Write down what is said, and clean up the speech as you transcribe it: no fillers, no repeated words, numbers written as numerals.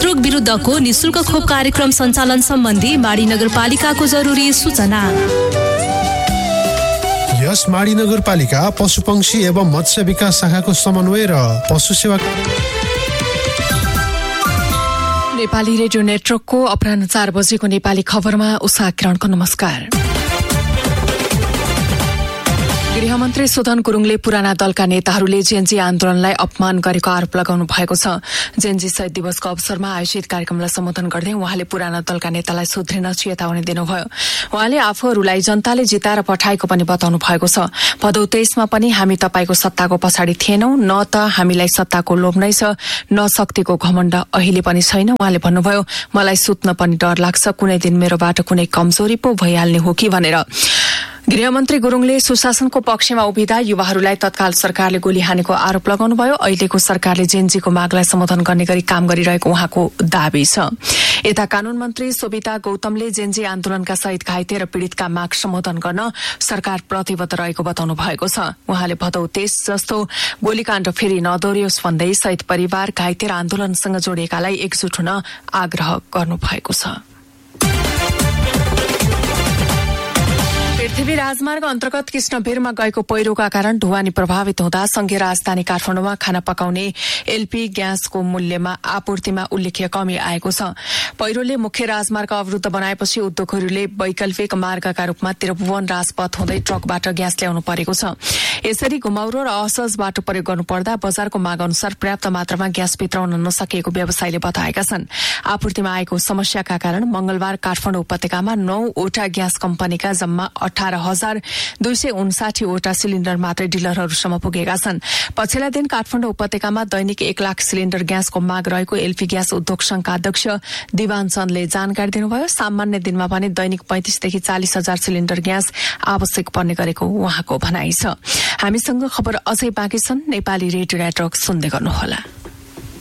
हृदरोग विरुद्धको निशुल्क खोप कार्यक्रम सञ्चालन सम्बन्धी माडी नगरपालिकाको जरुरी सूचना। यस माडी नगरपालिका पशुपक्षी एवं मत्स्य विकास शाखाको समन्वय र पशु सेवा नेपाली रेडियो नेटवर्कको अपराह्न 4 बजेको नेपाली खबरमा उषा किरणको नमस्कार। गृहमन्त्री सुदन गुरुङले पुराना दलका नेताहरूले जेएनजी आन्दोलनलाई अपमान गरेको आरोप लगाउनु भएको छ। जेएनजी शहीद दिवसको अवसरमा आयोजित कार्यक्रमलाई सम्बोधन गर्दै उहाँले पुराना दलका नेतालाई सुध्रिन चेतावनी दिनुभयो। उहाँले आफूहरूलाई जनताले जिताएर पठाएको पनि बताउनु भएको छ। भदौ 23मा पनि हामी तपाईको सत्ताको पछाडि थिएनौं, न त हामीलाई सत्ताको लोभ नै छ, न शक्तिको घमण्ड अहिले पनि छैन। उहाँले भन्नुभयो, मलाई सुत्न पनि डर लाग्छ, कुनै दिन मेरोबाट कुनै कमजोरी पो भइहाल्ने हो कि भनेर। गृहमन्त्री गुरुङले सुशासनको पक्षमा उभिँदा युवाहरूलाई तत्काल सरकारले गोली हानेको आरोप लगाउनुभयो। अहिलेको सरकारले जेएनजीको मागलाई सम्बोधन गर्ने गरी काम गरिरहेको उहाँको दावी छ। यता कानून मन्त्री सोभिता गौतमले जेएनजी आन्दोलनका शहीद घाइते र पीड़ितका माग सम्बोधन गर्न सरकार प्रतिबद्ध रहेको बताउनु भएको छ। उहाँले भदौ 23 जस्तो गोलीकाण्ड फेरि नदोहोरियोस् भन्दै शहीद परिवार, घाइते र आन्दोलनसँग जोडिएकालाई एकजुट हुन आग्रह गर्नुभएको छ। पृथ्वी राजमार्ग अन्तर्गत कृष्णभिरमा गएको पहिरोका कारण ढुवानी प्रभावित हुँदा संघीय राजधानी काठमाडौँमा खाना पकाउने एलपी ग्यासको मूल्यमा आपूर्तिमा उल्लेख्य कमी आएको छ। पहिरोले मुख्य राजमार्ग अवरुद्ध बनाएपछि उद्योगहरूले वैकल्पिक मार्गका रूपमा त्रिभुवन राजपथ हुँदै ट्रकबाट ग्यास ल्याउनु परेको छ। यसरी घुमाउरो र असहज बाटो प्रयोग गर्नुपर्दा बजारको माग अनुसार पर्याप्त मात्रामा ग्यास भित्राउन नसकेको व्यवसायीले बताएका छन्। आपूर्तिमा आएको समस्याका कारण मंगलबार काठमाडौँ उपत्यकामा 9 वटा ग्यास कम्पनीका जम्मा 18,259 वटा सिलिण्डर मात्रै डिलरहरूसम्म पुगेका छन्। पछिल्ला दिन काठमाडौँ उपत्यकामा दैनिक 1 लाख सिलिण्डर ग्यासको माग रहेको एलपी ग्यास उद्योग संघका अध्यक्ष दिवान चन्दले जानकारी दिनुभयो। सामान्य दिनमा भने दैनिक 35 देखि 40 हजार सिलिण्डर ग्यास आवश्यक पर्ने गरेको उहाँको भनाइ छ। हामीसँग खबर अझै बाँकी छन्। नेपाली रेडियो नेटवर्क सुन्दै गर्नुहोला।